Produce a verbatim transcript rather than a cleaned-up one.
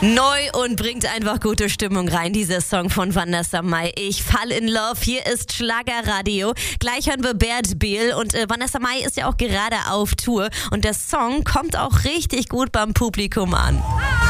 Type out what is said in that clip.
Neu und bringt einfach gute Stimmung rein, dieser Song von Vanessa Mai. Ich fall in love, hier ist Schlagerradio. Gleich hören wir Bert Behl und äh, Vanessa Mai ist ja auch gerade auf Tour und der Song kommt auch richtig gut beim Publikum an.